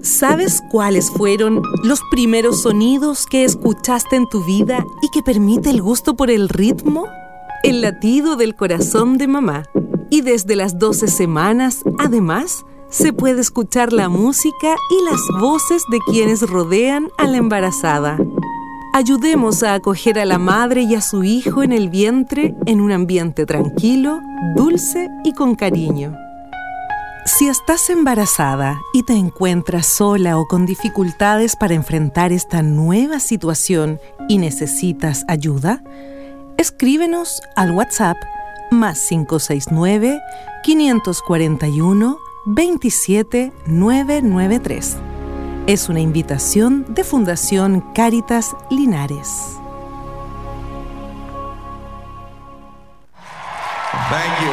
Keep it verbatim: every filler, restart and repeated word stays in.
¿Sabes cuáles fueron los primeros sonidos que escuchaste en tu vida y que permite el gusto por el ritmo? El latido del corazón de mamá. Y desde las doce semanas, además, se puede escuchar la música y las voces de quienes rodean a la embarazada. Ayudemos a acoger a la madre y a su hijo en el vientre en un ambiente tranquilo, dulce y con cariño. Si estás embarazada y te encuentras sola o con dificultades para enfrentar esta nueva situación y necesitas ayuda, escríbenos al WhatsApp más cinco seis nueve, cinco cuatro uno, veintisiete, novecientos noventa y tres. Es una invitación de Fundación Cáritas Linares. Thank you.